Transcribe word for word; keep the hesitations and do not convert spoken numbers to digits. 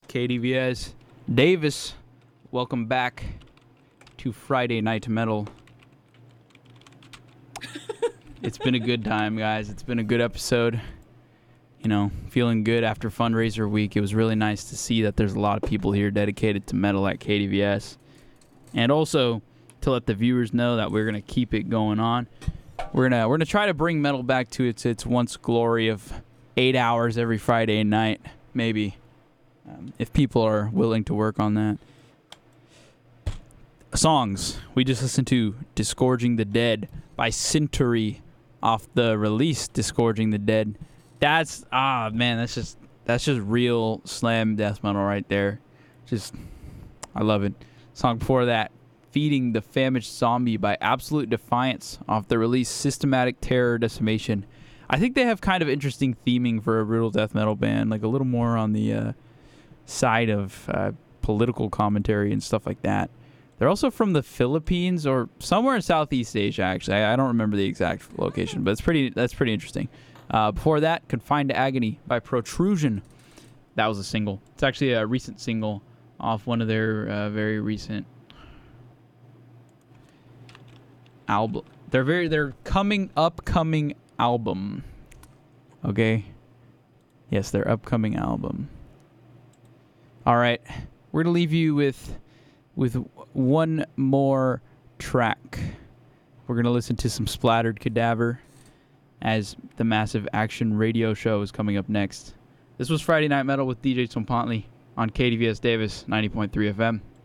K D V S Davis, welcome back to Friday Night Metal. It's been a good time, guys. It's been a good episode. You know, feeling good after fundraiser week. It was really nice to see that there's a lot of people here dedicated to metal at K D V S. And also to let the viewers know that we're going to keep it going on. We're going to we're going to try to bring metal back to its its once glory of eight hours every Friday night, maybe. Um, if people are willing to work on that. Songs. We just listened to Disgorging the Dead by Cinturi off the release Disgorging the Dead. That's, ah, man, that's just, that's just real slam death metal right there. Just, I love it. Song before that, Feeding the Famished Zombie by Absolute Defiance off the release Systematic Terror Decimation. I think they have kind of interesting theming for a brutal death metal band, like a little more on the uh, side of uh, political commentary and stuff like that. They're also from the Philippines or somewhere in Southeast Asia, actually. I, I don't remember the exact location, but it's pretty. That's pretty interesting. Uh, before that, Confined to Agony by Protrusion. That was a single. It's actually a recent single off one of their uh, very recent album. They're very. They're coming upcoming album. Okay. Yes, their upcoming album. All right, we're gonna leave you with with one more track. We're gonna listen to some Splattered Cadaver as the Massive Action radio show is coming up next. This was Friday Night Metal with D J Swampantly on K D V S Davis ninety point three F M.